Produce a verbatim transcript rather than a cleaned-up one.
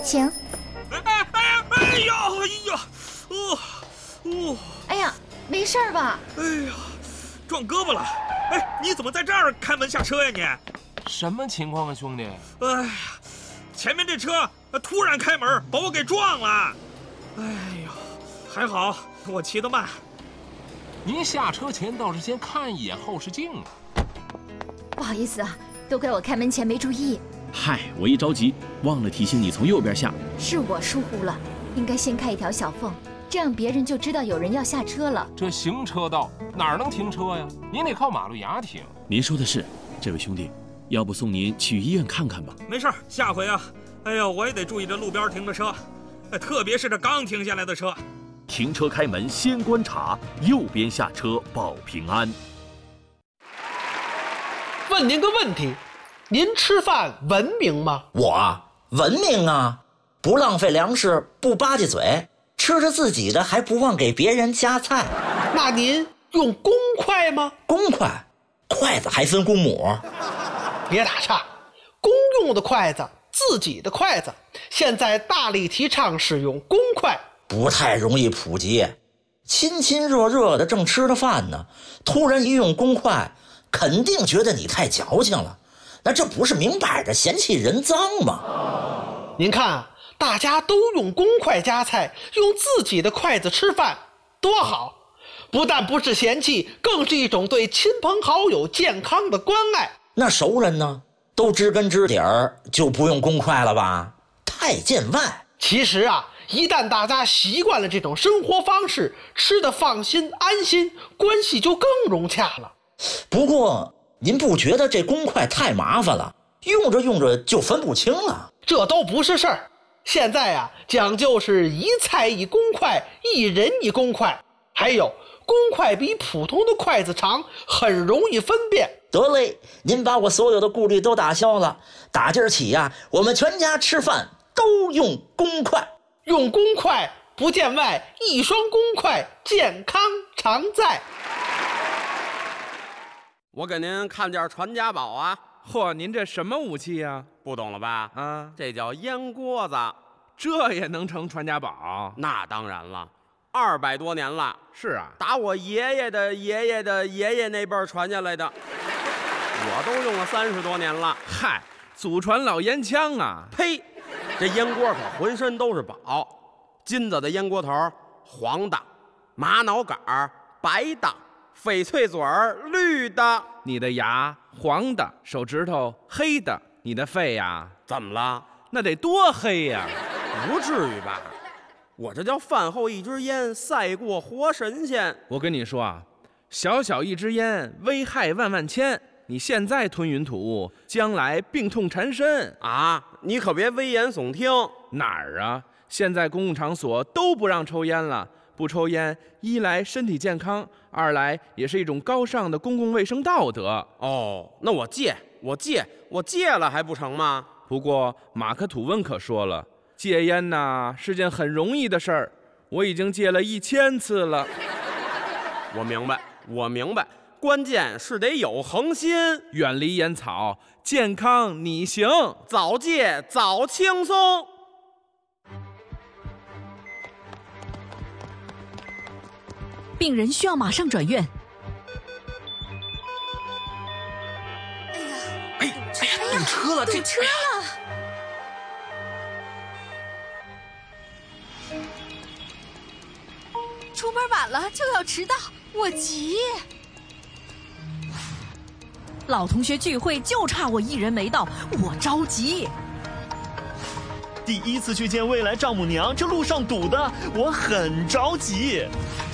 请。 哎哎哎哎呀哎呀，哦哦， 哎呀，没事吧？ 哎呀，撞胳膊了！哎，你怎么在这儿开门下车呀你？ 什么情况啊，兄弟？ 哎呀，前面这车突然开门把我给撞了。哎呀，还好我骑得慢。 您下车前倒是先看一眼后视镜啊。 不好意思啊，都怪我开门前没注意。 嗨，我一着急忘了提醒你从右边下。 是我疏忽了，应该先开一条小缝，这样别人就知道有人要下车了。 这行车道哪儿能停车呀？您得靠马路牙停。 您说的是，这位兄弟，要不送您去医院看看吧？ 没事，下回啊，哎呀，我也得注意这路边停的车，特别是这刚停下来的车。 停车开门先观察，右边下车保平安。 问您个问题，您吃饭文明吗？ 我啊，文明啊，不浪费粮食，不吧唧嘴，吃着自己的还不忘给别人夹菜。 那您用公筷吗？ 公筷，筷子还分公母？ 别打岔，公用的筷子，自己的筷子，现在大力提倡使用公筷， 不太容易普及。亲亲热热的正吃着饭呢，突然一用公筷，肯定觉得你太矫情了，那这不是明摆着嫌弃人脏吗？ 您看，大家都用公筷夹菜，用自己的筷子吃饭，多好！不但不是嫌弃，更是一种对亲朋好友健康的关爱。 那熟人呢，都知根知底儿，就不用公筷了吧？太见外。 其实啊，一旦大家习惯了这种生活方式，吃得放心安心，关系就更融洽了。 不过您不觉得这公筷太麻烦了，用着用着就分不清了？ 这都不是事儿，现在啊讲究是一菜一公筷，一人一公筷，还有公筷比普通的筷子长，很容易分辨。 得嘞，您把我所有的顾虑都打消了，打今儿起呀、啊，我们全家吃饭都用公筷。 用公筷不见外，一双公筷健康常在。 我给您看件传家宝啊！ 嚯，您这什么武器呀？ 不懂了吧？ 啊， 这叫烟锅子， 这也能成传家宝？ 那当然了，二百多年了。 是啊， 打我爷爷的爷爷的爷爷那辈儿传下来的，我都用了三十多年了。 嗨，祖传老烟枪啊！ 呸！这烟锅可浑身都是宝，金子的烟锅头黄的，玛瑙杆儿白的，翡翠嘴儿绿的。 你的牙黄的，手指头黑的，你的肺呀？ 怎么了？ 那得多黑呀！ 不至于吧？我这叫饭后一支烟，赛过活神仙。 我跟你说啊，小小一支烟，危害万万千。你现在吞云吐雾，将来病痛缠身啊！你可别危言耸听。 哪儿啊？现在公共场所都不让抽烟了。不抽烟，一来身体健康，二来也是一种高尚的公共卫生道德。 哦，那我戒，我戒，我戒了还不成吗？ 不过马克吐温可说了，戒烟呐是件很容易的事儿，我已经戒了一千次了。 我明白，我明白。关键是得有恒心， 远离烟草，健康你行， 早戒早轻松。 病人需要马上转院。 哎呀， 哎哎呀，堵车了， 堵车了！出门晚了就要迟到，我急。 老同学聚会就差我一人没到，我着急。 第一次去见未来丈母娘，这路上堵的我很着急。